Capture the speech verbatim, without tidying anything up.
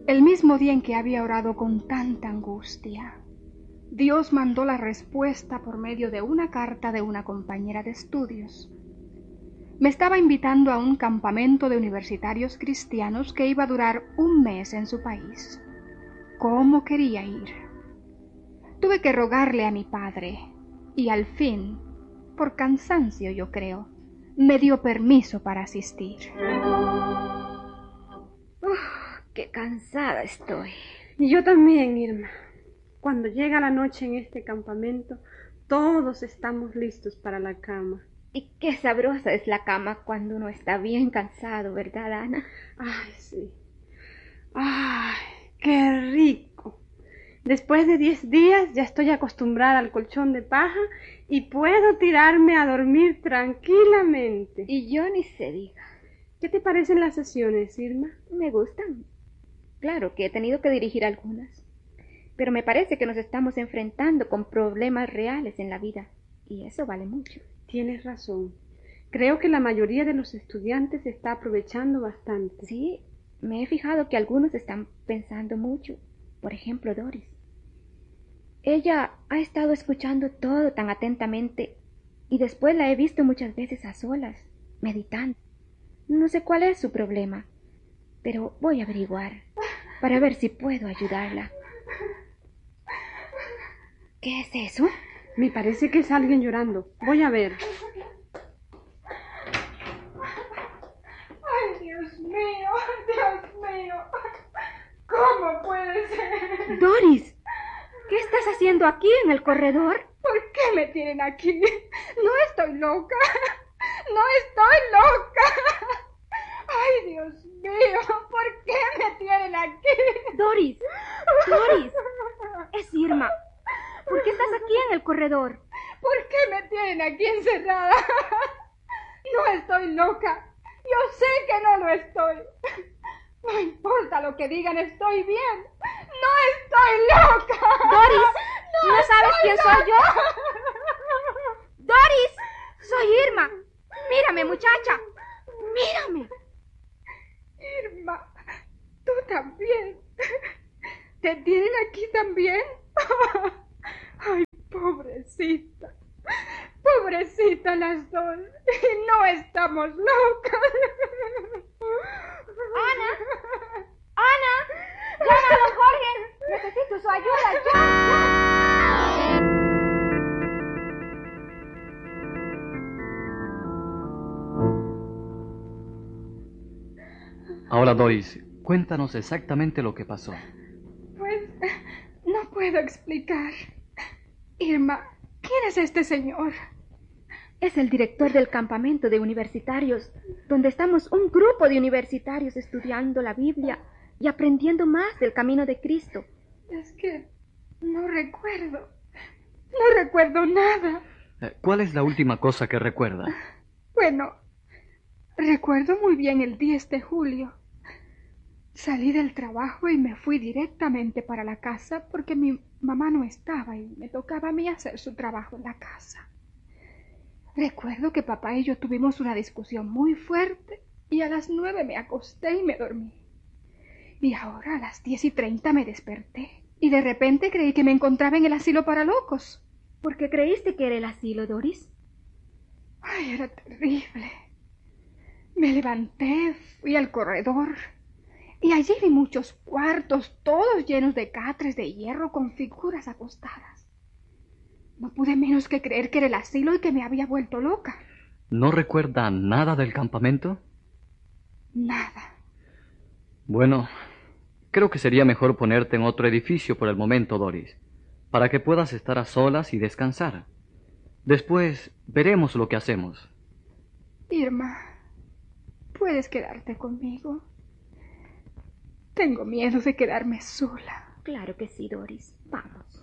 El mismo día en que había orado con tanta angustia, Dios mandó la respuesta por medio de una carta de una compañera de estudios. Me estaba invitando a un campamento de universitarios cristianos que iba a durar un mes en su país. ¿Cómo quería ir? Tuve que rogarle a mi padre y al fin, por cansancio yo creo, me dio permiso para asistir. Uf, qué cansada estoy. Y yo también, Irma. Cuando llega la noche en este campamento, todos estamos listos para la cama. Y qué sabrosa es la cama cuando uno está bien cansado, ¿verdad, Ana? Ay, sí. Ay, qué rico. Después de diez días ya estoy acostumbrada al colchón de paja y puedo tirarme a dormir tranquilamente. Y yo ni se diga. ¿Qué te parecen las sesiones, Irma? Me gustan. Claro que he tenido que dirigir algunas. Pero me parece que nos estamos enfrentando con problemas reales en la vida. Y eso vale mucho. Tienes razón. Creo que la mayoría de los estudiantes está aprovechando bastante. Sí, me he fijado que algunos están pensando mucho. Por ejemplo, Doris. Ella ha estado escuchando todo tan atentamente y después la he visto muchas veces a solas, meditando. No sé cuál es su problema, pero voy a averiguar para ver si puedo ayudarla. ¿Qué es eso? Me parece que es alguien llorando. Voy a ver. ¡Ay, Dios mío! ¡Dios mío! ¿Cómo puede ser? Doris, ¿qué estás haciendo aquí en el corredor? ¿Por qué me tienen aquí? No estoy loca. No estoy loca. ¡Ay, Dios mío! ¿Por qué me tienen aquí? Doris, Doris, es Irma. ¿Por qué estás aquí en el corredor? ¿Por qué me tienen aquí encerrada? No estoy loca. Yo sé que no lo estoy. No importa lo que digan, estoy bien. ¡No estoy loca! Doris, ¿no, ¿no sabes quién loca. soy yo? Doris, soy Irma. Mírame, muchacha. Mírame. Irma, tú también. ¿Te tienen aquí también? Ay, pobrecita. Pobrecita las dos. Y no estamos locas. Ana, Ana, llama a don Jorge. Necesito su ayuda ya, ya. Ahora, Doris, cuéntanos exactamente lo que pasó. Pues no puedo explicar. Irma, ¿quién es este señor? Es el director del campamento de universitarios, donde estamos un grupo de universitarios estudiando la Biblia y aprendiendo más del camino de Cristo. Es que no recuerdo. No recuerdo nada. ¿Cuál es la última cosa que recuerda? Bueno, recuerdo muy bien el diez de julio. Salí del trabajo y me fui directamente para la casa porque mi mamá no estaba y me tocaba a mí hacer su trabajo en la casa. Recuerdo que papá y yo tuvimos una discusión muy fuerte y a las nueve me acosté y me dormí. Y ahora a las diez y treinta me desperté y de repente creí que me encontraba en el asilo para locos. ¿Por qué creíste que era el asilo, Doris? Ay, era terrible. Me levanté, fui al corredor y allí vi muchos cuartos, todos llenos de catres de hierro con figuras acostadas. No pude menos que creer que era el asilo y que me había vuelto loca. ¿No recuerda nada del campamento? Nada. Bueno, creo que sería mejor ponerte en otro edificio por el momento, Doris, para que puedas estar a solas y descansar. Después veremos lo que hacemos. Irma, ¿puedes quedarte conmigo? Tengo miedo de quedarme sola. Claro que sí, Doris. Vamos.